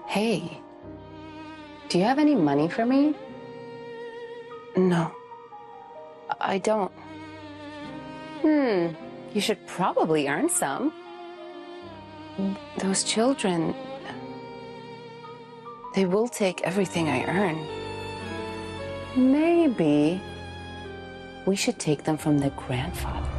Hey, do you have any money for me? No, I don't. You should probably earn some. Those children, they will take everything I earn. Maybe we should take them from their grandfather.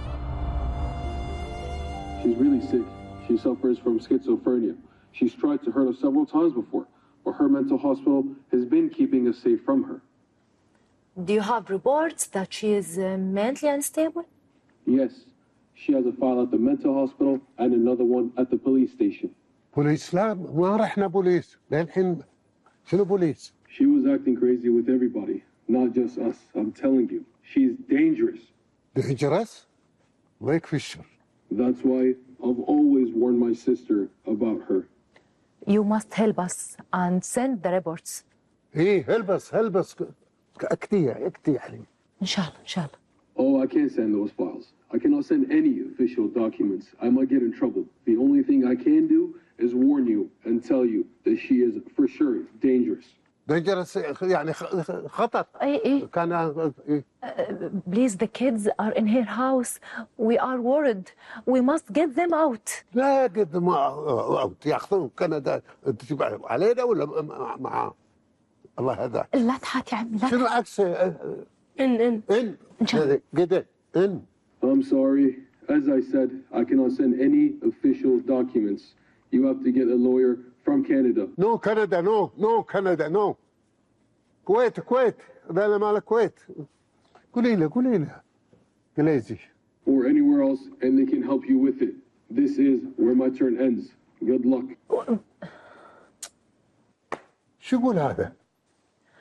She's really sick. She suffers from schizophrenia. She's tried to hurt us several times before, but her mental hospital has been keeping us safe from her. Do you have reports that she is mentally unstable? Yes, she has a file at the mental hospital and another one at the police station. بوليس؟ لا ما رحنا بوليس للحين. شنو بوليس؟ She was acting crazy with everybody, not just us. I'm telling you, she's dangerous. Dangerous؟ الله يكفي الشر. That's why I've always warned my sister about her. You must help us and send the reports. إيه هلبس اكتي يا حليم. إن شاء الله إن شاء الله. Oh, I can't send those files. I cannot send any official documents. I might get in trouble. The only thing I can do is warn you and tell you that she is for sure dangerous. Dangerous يعني خطر. إيه. كان. Please, the kids are in her house. We are worried. We must get them out. لا قد ما ياخذون كندا تبع علينا ولا مع الله هذا. لا تحكي عمي لا. شنو عكس؟ إن قد إن. I'm sorry. As I said, I cannot send any official documents. You have to get a lawyer from Canada. No Canada, no Canada, no. كويت لا مال الكويت. قولي له انجليزي. Or anywhere else, and they can help you with it. This is where my turn ends. Good luck. شو يقول هذا؟